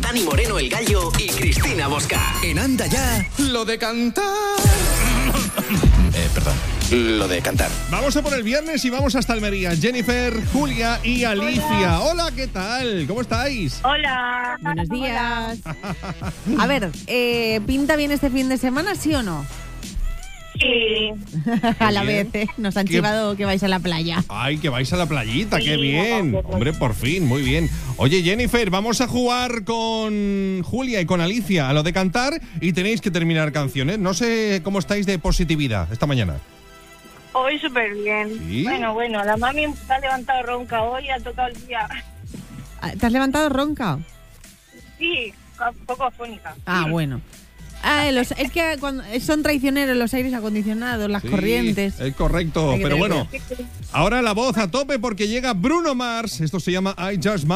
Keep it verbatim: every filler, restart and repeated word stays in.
Dani Moreno el Gallo y Cristina Bosca. En Anda Ya, lo de cantar. eh, perdón. Lo de cantar. Vamos a por el viernes y vamos hasta Almería. Jennifer, Julia y Alicia. Hola, Hola ¿qué tal? ¿Cómo estáis? Hola. Buenos días. A ver, eh, ¿pinta bien este fin de semana, sí o no? Sí. A la bien. vez, ¿eh? Nos han ¿Qué? chivado que vais a la playa. Ay, que vais a la playita, Sí, qué bien. vamos, vamos. Hombre, por fin, muy bien. Oye, Jennifer, vamos a jugar con Julia y con Alicia a lo de cantar y tenéis que terminar canciones. No sé cómo estáis de positividad esta mañana. Hoy súper bien. ¿Sí? Bueno, bueno, la mami se ha levantado ronca hoy, ha tocado el día. ¿Te has levantado ronca? Sí, un poco afónica. Ah, bueno. Ah, los, es que cuando son traicioneros los aires acondicionados, las Sí, corrientes. Es correcto, Hay que pero tener bueno, cuidado. ahora la voz a tope porque llega Bruno Mars. Esto se llama I Just Might.